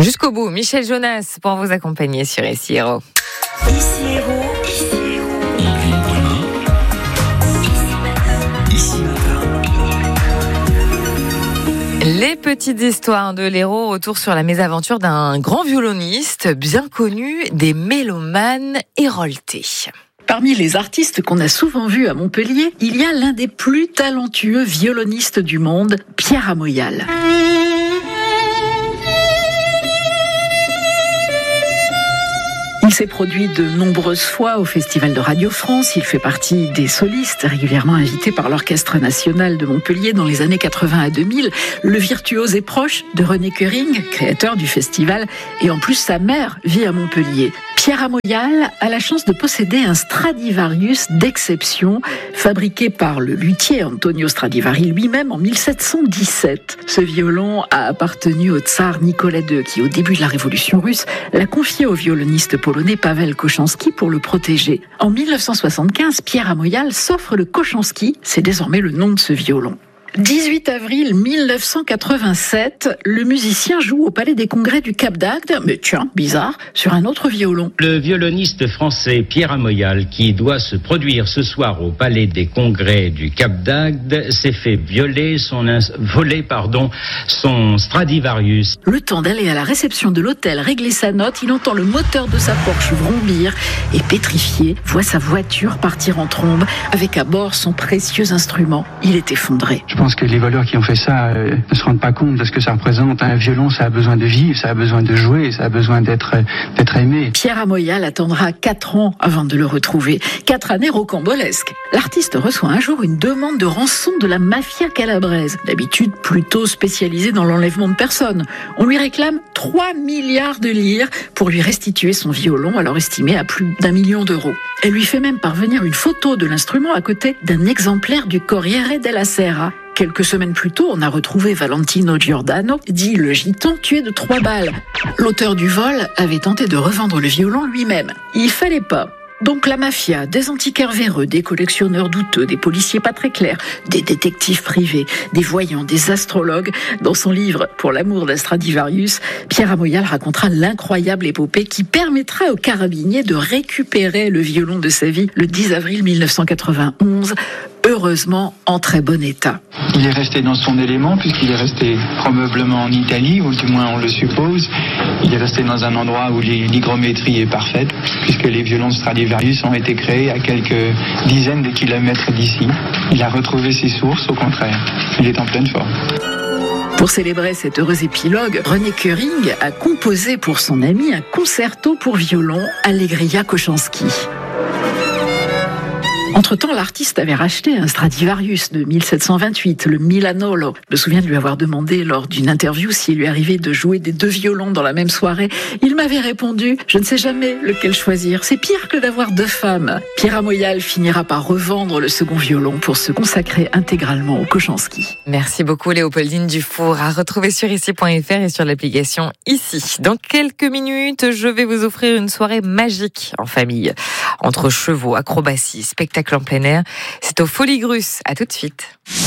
Jusqu'au bout, Michel Jonas pour vous accompagner sur Ici Héros. Ici Héros. Yves Brumain. Ici Matin. Les petites histoires de l'héros retour sur la mésaventure d'un grand violoniste bien connu des mélomanes héroltés. Parmi les artistes qu'on a souvent vus à Montpellier, il y a l'un des plus talentueux violonistes du monde, Pierre Amoyal. Il s'est produit de nombreuses fois au Festival de Radio France. Il fait partie des solistes régulièrement invités par l'Orchestre National de Montpellier dans les années 80 à 2000. Le virtuose est proche de René Quering, créateur du festival, et en plus sa mère vit à Montpellier. Pierre Amoyal a la chance de posséder un Stradivarius d'exception, fabriqué par le luthier Antonio Stradivari lui-même en 1717. Ce violon a appartenu au tsar Nicolas II, qui au début de la Révolution russe l'a confié au violoniste polonais Paweł Kochanski pour le protéger. En 1975, Pierre Amoyal s'offre le Kochanski, c'est désormais le nom de ce violon. 18 avril 1987, le musicien joue au Palais des Congrès du Cap d'Agde, mais tiens, bizarre, sur un autre violon. Le violoniste français Pierre Amoyal, qui doit se produire ce soir au Palais des Congrès du Cap d'Agde, s'est fait voler son Stradivarius. Le temps d'aller à la réception de l'hôtel régler sa note, il entend le moteur de sa Porsche vrombir et pétrifié, voit sa voiture partir en trombe, avec à bord son précieux instrument. Il est effondré. Je pense que les voleurs qui ont fait ça ne se rendent pas compte de ce que ça représente. Un violon, ça a besoin de vivre, ça a besoin de jouer, ça a besoin d'être aimé. Pierre Amoyal attendra 4 ans avant de le retrouver. 4 années rocambolesques. L'artiste reçoit un jour une demande de rançon de la mafia calabraise, d'habitude plutôt spécialisée dans l'enlèvement de personnes. On lui réclame 3 milliards de lire pour lui restituer son violon, alors estimé à plus d'1 million d'euros. Elle lui fait même parvenir une photo de l'instrument à côté d'un exemplaire du Corriere della Sera. Quelques semaines plus tôt, on a retrouvé Valentino Giordano, dit le gitan, tué de 3 balles. L'auteur du vol avait tenté de revendre le violon lui-même. Il fallait pas. Donc la mafia, des antiquaires véreux, des collectionneurs douteux, des policiers pas très clairs, des détectives privés, des voyants, des astrologues. Dans son livre « Pour l'amour d'un Stradivarius », Pierre Amoyal racontera l'incroyable épopée qui permettra aux carabiniers de récupérer le violon de sa vie le 10 avril 1991, heureusement en très bon état. Il est resté dans son élément puisqu'il est resté probablement en Italie, ou du moins on le suppose. Il est resté dans un endroit où l'hygrométrie est parfaite, puisque les violons Stradivarius ont été créés à quelques dizaines de kilomètres d'ici. Il a retrouvé ses sources, au contraire. Il est en pleine forme. Pour célébrer cet heureux épilogue, René Quering a composé pour son ami un concerto pour violon, Allegria Kochanski. Entre-temps, l'artiste avait racheté un Stradivarius de 1728, le Milanolo. Je me souviens de lui avoir demandé lors d'une interview s'il lui arrivait de jouer des 2 violons dans la même soirée. Il m'avait répondu « Je ne sais jamais lequel choisir. C'est pire que d'avoir 2 femmes ». Pierre Amoyal finira par revendre le second violon pour se consacrer intégralement au Kochanski. Merci beaucoup Léopoldine Dufour, à retrouver sur ici.fr et sur l'application Ici. Dans quelques minutes, je vais vous offrir une soirée magique en famille. Entre chevaux, acrobatie, spectacle en plein air. C'est au Folies-Grus. À tout de suite.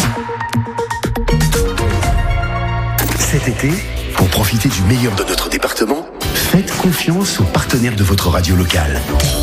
Cet été, pour profiter du meilleur de notre département, faites confiance aux partenaires de votre radio locale.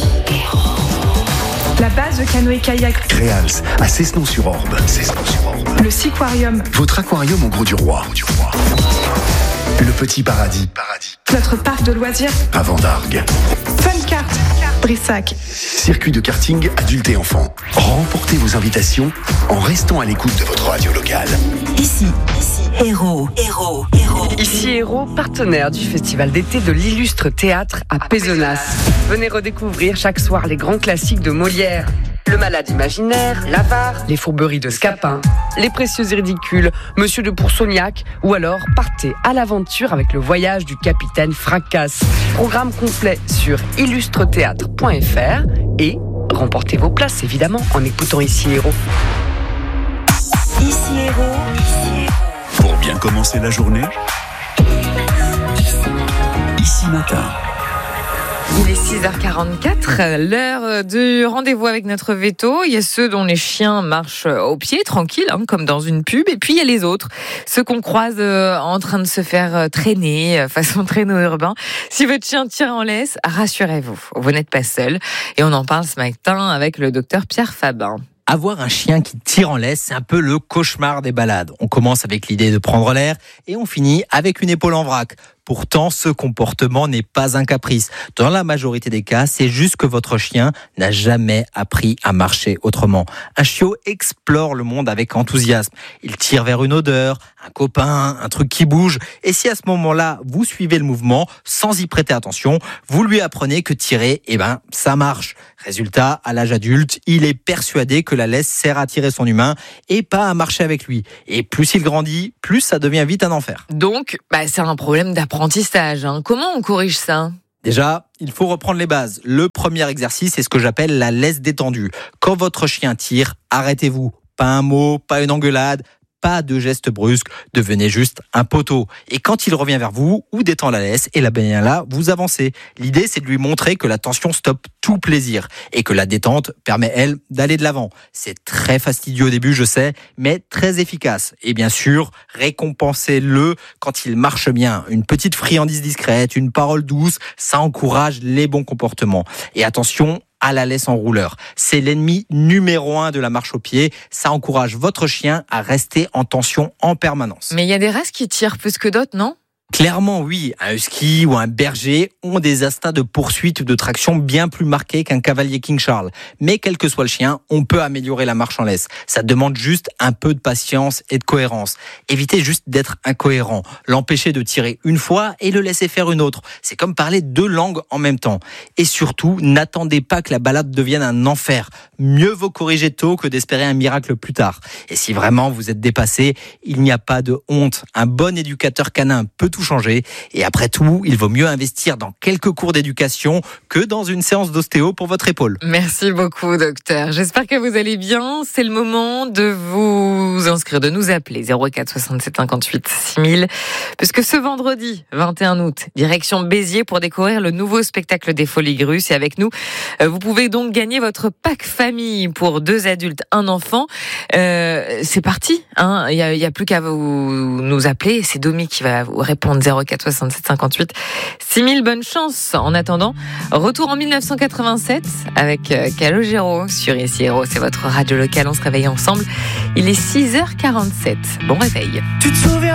La base de canoë-kayak. Créals, à Cessenon-sur-Orbe. Le Siquarium. Votre aquarium au Gros du Roi. Le Petit Paradis. Notre parc de loisirs. À Vendargues. Funcart. Brissac. Circuit de karting adultes et enfants. Remportez vos invitations en restant à l'écoute de votre radio locale. Ici, Héros. Ici Héros, partenaire du festival d'été de l'Illustre Théâtre à Pézenas. Venez redécouvrir chaque soir les grands classiques de Molière. Le Malade imaginaire, l'Avare, les Fourberies de Scapin, les Précieux et ridicules, Monsieur de Pourceaugnac, ou alors partez à l'aventure avec le voyage du capitaine Fracasse. Programme complet sur illustretheatre.fr et remportez vos places évidemment en écoutant Ici Héros. Ici Héros. Pour bien commencer la journée, Ici Matin. Il est 6h44, l'heure du rendez-vous avec notre veto. Il y a ceux dont les chiens marchent au pied, tranquille, comme dans une pub. Et puis il y a les autres, ceux qu'on croise en train de se faire traîner, façon traîneau urbain. Si votre chien tire en laisse, rassurez-vous, vous n'êtes pas seul. Et on en parle ce matin avec le docteur Pierre Fabin. Avoir un chien qui tire en laisse, c'est un peu le cauchemar des balades. On commence avec l'idée de prendre l'air et on finit avec une épaule en vrac. Pourtant, ce comportement n'est pas un caprice. Dans la majorité des cas, c'est juste que votre chien n'a jamais appris à marcher autrement. Un chiot explore le monde avec enthousiasme. Il tire vers une odeur, un copain, un truc qui bouge. Et si à ce moment-là, vous suivez le mouvement sans y prêter attention, vous lui apprenez que tirer, ça marche. Résultat, à l'âge adulte, il est persuadé que la laisse sert à tirer son humain et pas à marcher avec lui. Et plus il grandit, plus ça devient vite un enfer. Donc, c'est un problème d'apprentissage. Comment on corrige ça ? Déjà, il faut reprendre les bases. Le premier exercice, c'est ce que j'appelle la laisse détendue. Quand votre chien tire, arrêtez-vous. Pas un mot, pas une engueulade. Pas de gestes brusques, devenez juste un poteau. Et quand il revient vers vous ou détend la laisse, et là, vous avancez. L'idée, c'est de lui montrer que la tension stoppe tout plaisir et que la détente permet, elle, d'aller de l'avant. C'est très fastidieux au début, je sais, mais très efficace. Et bien sûr, récompensez-le quand il marche bien. Une petite friandise discrète, une parole douce, ça encourage les bons comportements. Et attention, à la laisse en rouleur. C'est l'ennemi numéro 1 de la marche au pied. Ça encourage votre chien à rester en tension en permanence. Mais il y a des races qui tirent plus que d'autres, non ? Clairement, oui. Un husky ou un berger ont des instincts de poursuite ou de traction bien plus marqués qu'un cavalier King Charles. Mais quel que soit le chien, on peut améliorer la marche en laisse. Ça demande juste un peu de patience et de cohérence. Évitez juste d'être incohérent. L'empêcher de tirer une fois et le laisser faire une autre. C'est comme parler deux langues en même temps. Et surtout, n'attendez pas que la balade devienne un enfer. Mieux vaut corriger tôt que d'espérer un miracle plus tard. Et si vraiment vous êtes dépassé, il n'y a pas de honte. Un bon éducateur canin peut tout changer. Et après tout, il vaut mieux investir dans quelques cours d'éducation que dans une séance d'ostéo pour votre épaule. Merci beaucoup, docteur. J'espère que vous allez bien. C'est le moment de vous inscrire, de nous appeler 04 67 58 6000. Puisque ce vendredi 21 août, direction Béziers pour découvrir le nouveau spectacle des Folies Grusses. Et avec nous, vous pouvez donc gagner votre pack famille pour 2 adultes, 1 enfant. C'est parti. Il y a plus qu'à nous appeler. C'est Domi qui va vous répondre. 04 67 58 6000. Bonne chance. En attendant, retour en 1987 avec Calogero sur Ici Héros. C'est votre radio locale. On se réveille ensemble. Il est 6h47. Bon réveil. Tu te souviens